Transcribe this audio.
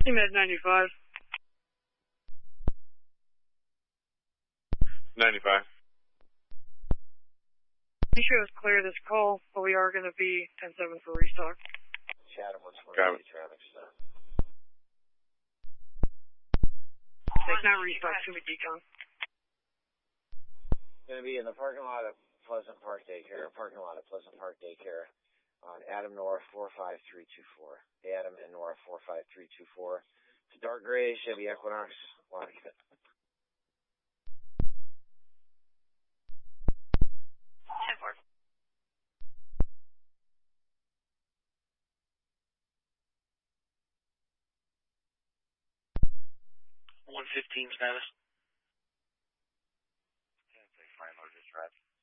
Med 95. 95. Make sure it's clear this call, but we are going to be 10-7 for restock. Chatham 120 traffic stop. Take not restock to the decon. Going to be in the parking lot of Pleasant Park Daycare on Adam Nora 45324. Adam and Nora 45324. It's a dark gray Chevy Equinox. Like it. 10-4. $115 status. Final dispatch.